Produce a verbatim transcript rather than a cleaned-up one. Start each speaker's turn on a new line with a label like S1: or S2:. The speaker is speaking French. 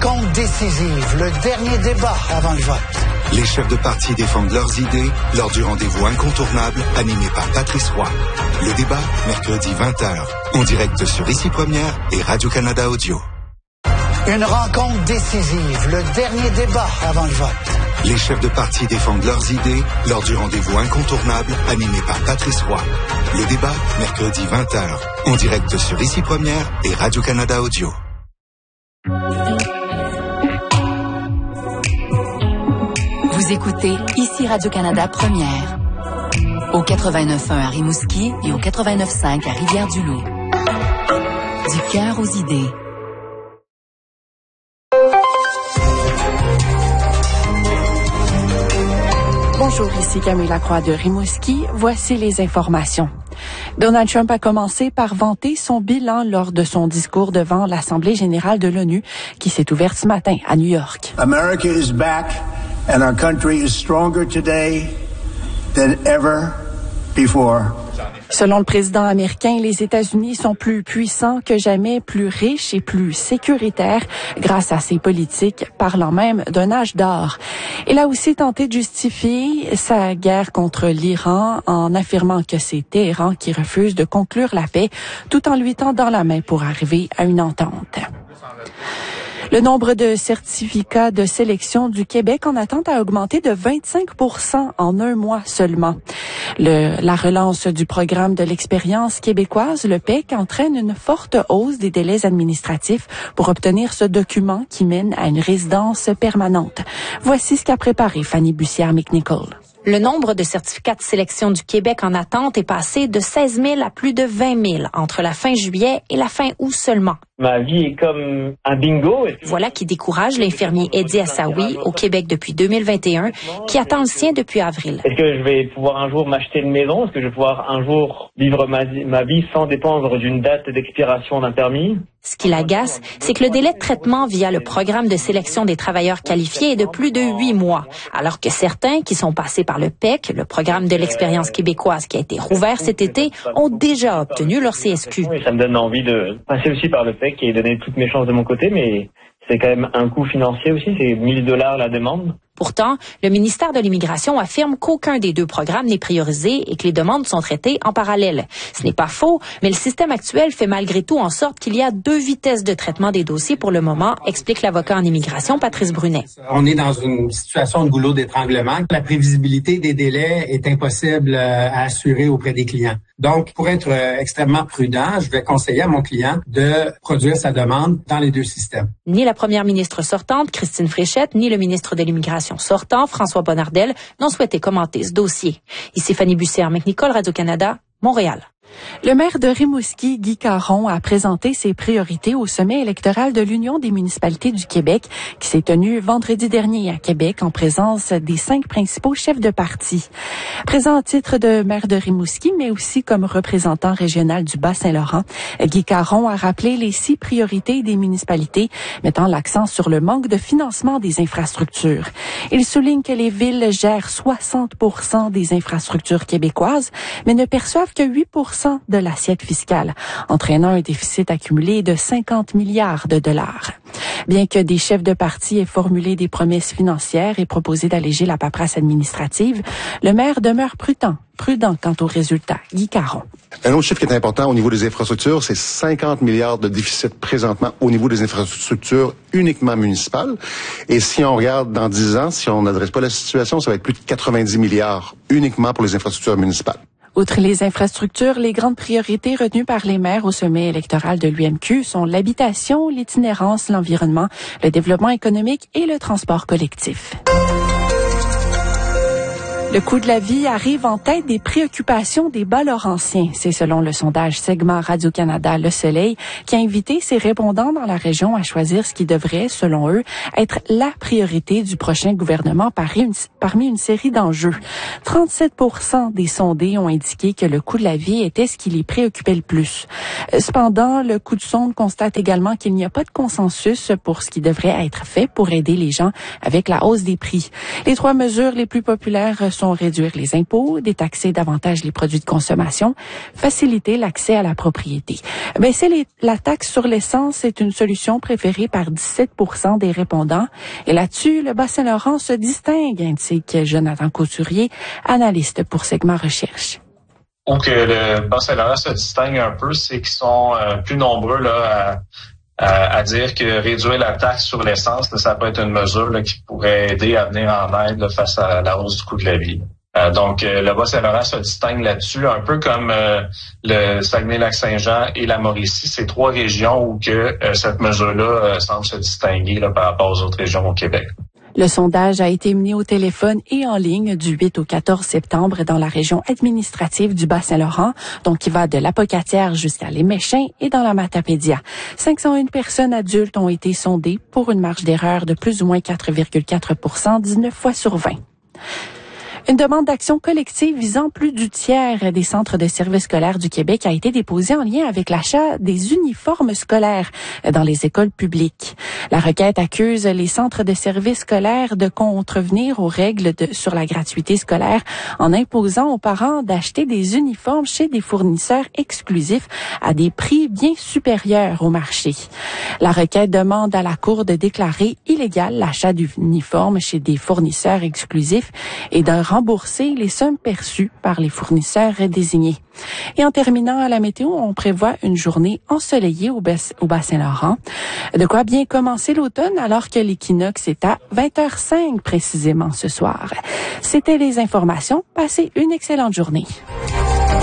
S1: rencontre décisive, le dernier débat avant le vote.
S2: Les chefs de parti défendent leurs idées lors du rendez-vous incontournable animé par Patrice Roy. Le débat, mercredi vingt heures, en direct sur Ici Première et Radio-Canada Audio.
S1: Une rencontre décisive, le dernier débat avant le vote.
S2: Les chefs de parti défendent leurs idées lors du rendez-vous incontournable animé par Patrice Roy. Le débat, mercredi vingt heures, en direct sur Ici Première et Radio-Canada Audio.
S3: Vous écoutez Ici Radio-Canada Première, au quatre-vingt-neuf point un à Rimouski et au quatre-vingt-neuf point cinq à Rivière-du-Loup. Du cœur aux idées.
S4: Bonjour, ici Camille Lacroix de Rimouski. Voici les informations. Donald Trump a commencé par vanter son bilan lors de son discours devant l'Assemblée générale de l'ONU qui s'est ouverte ce matin à New York.
S5: America is back and our country is stronger today than ever before.
S4: Selon le président américain, les États-Unis sont plus puissants que jamais, plus riches et plus sécuritaires grâce à ses politiques, parlant même d'un âge d'or. Il a aussi tenté de justifier sa guerre contre l'Iran en affirmant que c'est Téhéran qui refuse de conclure la paix tout en lui tendant la main pour arriver à une entente. Le nombre de certificats de sélection du Québec en attente a augmenté de vingt-cinq pour cent en un mois seulement. Le, la relance du programme de l'expérience québécoise, le P E C, entraîne une forte hausse des délais administratifs pour obtenir ce document qui mène à une résidence permanente. Voici ce qu'a préparé Fanny Bussière-McNichol.
S6: Le nombre de certificats de sélection du Québec en attente est passé de seize mille à plus de vingt mille entre la fin juillet et la fin août seulement.
S7: Ma vie est comme un bingo.
S6: Voilà qui décourage l'infirmier Eddie Assaoui au Québec depuis deux mille vingt et un, qui attend le sien depuis avril.
S7: Est-ce que je vais pouvoir un jour m'acheter une maison? Est-ce que je vais pouvoir un jour vivre ma, ma vie sans dépendre d'une date d'expiration d'un permis?
S6: Ce qui l'agace, c'est que le délai de traitement via le programme de sélection des travailleurs qualifiés est de plus de huit mois, alors que certains qui sont passés par le P E C, le programme de l'expérience québécoise qui a été rouvert cet été, ont déjà obtenu leur C S Q.
S7: Ça me donne envie de passer aussi par le P E C et donner toutes mes chances de mon côté, mais c'est quand même un coût financier aussi, c'est mille dollars la demande.
S6: Pourtant, le ministère de l'Immigration affirme qu'aucun des deux programmes n'est priorisé et que les demandes sont traitées en parallèle. Ce n'est pas faux, mais le système actuel fait malgré tout en sorte qu'il y a deux vitesses de traitement des dossiers pour le moment, explique l'avocat en immigration Patrice Brunet.
S8: On est dans une situation de goulot d'étranglement. La prévisibilité des délais est impossible à assurer auprès des clients. Donc, pour être extrêmement prudent, je vais conseiller à mon client de produire sa demande dans les deux systèmes.
S6: Ni la première ministre sortante, Christine Fréchette, ni le ministre de l'Immigration sortant, François Bonnardel, n'ont souhaité commenter ce dossier. Ici Fanny Bussière-McNichol, Radio-Canada, Montréal.
S4: Le maire de Rimouski, Guy Caron, a présenté ses priorités au sommet électoral de l'Union des municipalités du Québec qui s'est tenu vendredi dernier à Québec en présence des cinq principaux chefs de parti. Présent au titre de maire de Rimouski, mais aussi comme représentant régional du Bas-Saint-Laurent, Guy Caron a rappelé les six priorités des municipalités, mettant l'accent sur le manque de financement des infrastructures. Il souligne que les villes gèrent soixante pour cent des infrastructures québécoises, mais ne perçoivent que huit pour cent de l'assiette fiscale, entraînant un déficit accumulé de cinquante milliards de dollars. Bien que des chefs de parti aient formulé des promesses financières et proposé d'alléger la paperasse administrative, le maire demeure prudent, prudent quant aux résultats. Guy Caron.
S9: Un autre chiffre qui est important au niveau des infrastructures, c'est cinquante milliards de déficit présentement au niveau des infrastructures uniquement municipales. Et si on regarde dans dix ans, si on n'adresse pas la situation, ça va être plus de quatre-vingt-dix milliards uniquement pour les infrastructures municipales.
S4: Outre les infrastructures, les grandes priorités retenues par les maires au sommet électoral de l'U M Q sont l'habitation, l'itinérance, l'environnement, le développement économique et le transport collectif. Le coût de la vie arrive en tête des préoccupations des Bas-Laurentiens. C'est selon le sondage segment Radio-Canada Le Soleil qui a invité ses répondants dans la région à choisir ce qui devrait, selon eux, être la priorité du prochain gouvernement parmi une série d'enjeux. trente-sept pour cent des sondés ont indiqué que le coût de la vie était ce qui les préoccupait le plus. Cependant, le coup de sonde constate également qu'il n'y a pas de consensus pour ce qui devrait être fait pour aider les gens avec la hausse des prix. Les trois mesures les plus populaires sont sont réduire les impôts, détaxer davantage les produits de consommation, faciliter l'accès à la propriété. Baisser les, la taxe sur l'essence est une solution préférée par dix-sept pour cent des répondants. Et là-dessus, le Bas-Saint-Laurent se distingue, indique Jonathan Couturier, analyste pour Segment Recherche.
S10: Donc, le Bas-Saint-Laurent se distingue un peu, c'est qu'ils sont euh, plus nombreux là à, à, à dire que réduire la taxe sur l'essence, là, ça peut être une mesure là, qui pourrait aider à venir en aide là, face à la hausse du coût de la vie. Euh, donc, euh, le Bas-Saint-Laurent se distingue là-dessus, un peu comme euh, le Saguenay-Lac-Saint-Jean et la Mauricie. C'est trois régions où que euh, cette mesure-là euh, semble se distinguer là, par rapport aux autres régions au Québec.
S4: Le sondage a été mené au téléphone et en ligne du huit au quatorze septembre dans la région administrative du Bas-Saint-Laurent, donc qui va de l'Apocatière jusqu'à Les Méchins et dans la Matapédia. cinq cent un personnes adultes ont été sondées pour une marge d'erreur de plus ou moins quatre virgule quatre pour cent, dix-neuf fois sur vingt. Une demande d'action collective visant plus du tiers des centres de services scolaires du Québec a été déposée en lien avec l'achat des uniformes scolaires dans les écoles publiques. La requête accuse les centres de services scolaires de contrevenir aux règles de, sur la gratuité scolaire en imposant aux parents d'acheter des uniformes chez des fournisseurs exclusifs à des prix bien supérieurs au marché. La requête demande à la Cour de déclarer illégal l'achat d'uniformes chez des fournisseurs exclusifs et d'un rembourser les sommes perçues par les fournisseurs désignés. Et en terminant à la météo, on prévoit une journée ensoleillée au, Bas- au Bas-Saint-Laurent. De quoi bien commencer l'automne alors que l'équinoxe est à vingt heures cinq précisément ce soir. C'était les informations. Passez une excellente journée.